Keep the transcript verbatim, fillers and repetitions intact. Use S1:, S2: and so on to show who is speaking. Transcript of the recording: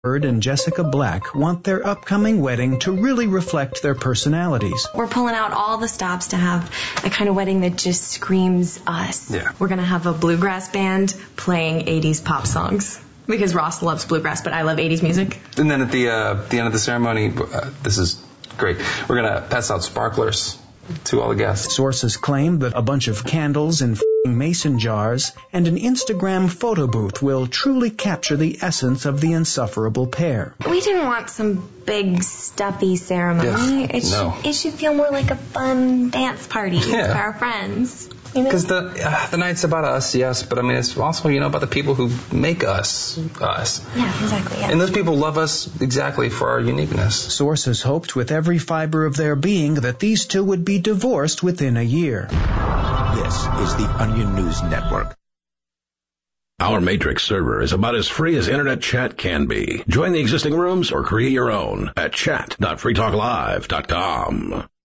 S1: Bird and Jessica Black want their upcoming wedding to really reflect their personalities.
S2: We're pulling out all the stops to have a kind of wedding that just screams us.
S3: Yeah.
S2: We're going to have a bluegrass band playing eighties pop songs. Because Ross loves bluegrass, but I love eighties music.
S3: And then at the uh, the end of the ceremony, uh, this is great, we're going to pass out sparklers to all the guests.
S1: Sources claim that a bunch of candles in f***ing mason jars and an Instagram photo booth will truly capture the essence of the insufferable pair.
S2: We didn't want some big, stuffy ceremony.
S3: Yeah,
S2: it,
S3: no.
S2: should, it should feel more like a fun dance party
S3: Yeah.
S2: for our friends. You know?
S3: Because the uh, the night's about us, yes, but I mean, it's also, you know, about the people who make us us.
S2: Yeah, exactly. Yeah.
S3: And those people love us exactly for our uniqueness.
S1: Sources hoped with every fiber of their being that these two would be divorced within a year.
S4: This is the Onion News Network.
S5: Our Matrix server is about as free as internet chat can be. Join the existing rooms or create your own at chat dot free talk live dot com.